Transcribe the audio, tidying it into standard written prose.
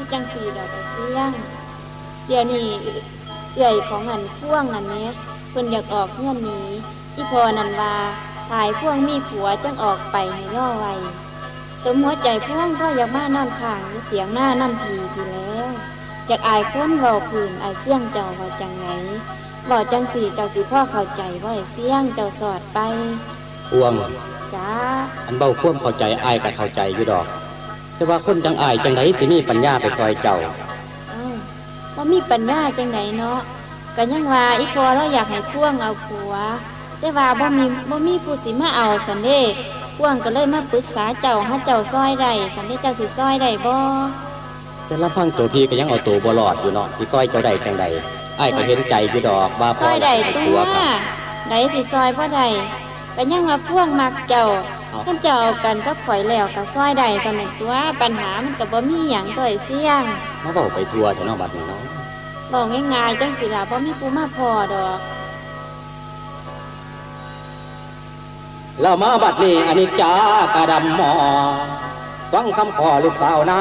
ที่จังสีดอกไอ้เสี่ยงเดี๋ยวนี้เอื่อยของอันพ่วงอันนี้เพิ่นอยากออกเงื่อนนี้อีพอนันว่าถ่ายพ่วงมีผัวจังออกไปให้ล่อไว้สมหัวใจพ่วงพ่ออยากมานอนข้างเสียงหน้าน้ำพีทีแล้วจากอายค้นเว้าพื้นอายเสี่ยงเจ้าว่าจังไหนบ่จังสีเจ้าสิพ่อเข้าใจว่าไอ้เสี่ยงเจ้าสอดไปพวงจ้าอันเบ้าความเข้าใจอ้ายก็เข้าใจอยู่ดอกแต่ว่าคนจังอ้ายจังไดสิมีปัญญาไปซอยเจ้าว่ามีปัญญาจังไหนเนาะก็ยังว่าอีพอเราอยากให้พ่วงเอาผัวแต่ว่าบ่มีผู้สิมาเอาสันเด้พ่วงก็เลยมาปรึกษาเจ้าให้เจ้าซอยได้สันเด้เจ้าสิซอยได้บ่แต่ลำพังตัวพี่ก็ยังเอาตัวบ่รอดอยู่เนาะสิซอยเจ้าได้จังใดอ้ายก็เห็นใจอยู่ดอกว่าซอยได้ตัวได้สิซอยบ่ได้ก็ยังว่าพ่วงมักเจ้าท่านเจ้ากันก็ข่อยแล้วก็ซอยได้ตอนนั้นตัวปัญหามันก็บ่มีหยังก็ไอ้เสี่ยงมาเว้าไปทั่วเถอะเนาะบัดนี้เนาะบอกง่ายๆจังสิล่ะบ่มีผู้มาพอดอกแล้วมาบัดนี้อนิจจากะดำหมอฟังคำขอลูกสาวนา